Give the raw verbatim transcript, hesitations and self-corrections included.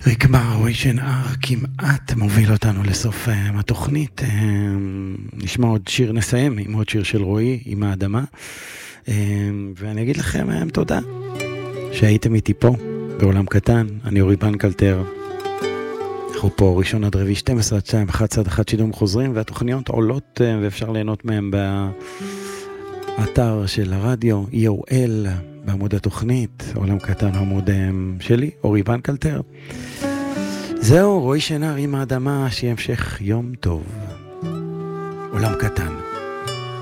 רקמה רועי שנער כמעט מוביל אותנו לסוף uh, התוכנית. uh, נשמע עוד שיר, נסיים עם עוד שיר של רועי, עם האדמה, uh, ואני אגיד לכם uh, תודה שהייתם איתי פה בעולם קטן. אני אורי בנקלטר, אנחנו פה ראשון עד רביעי שתים עשרה עד שתיים, אחת עד אחת שידורים חוזרים, והתוכניות עולות uh, ואפשר ליהנות מהם באתר של הרדיו אי או אל, בעמוד התוכנית עולם קטן, עמוד שלי אורי בנקלטר. זהו, רועי שנער עם האדמה, שיהיה המשך יום טוב. עולם קטן.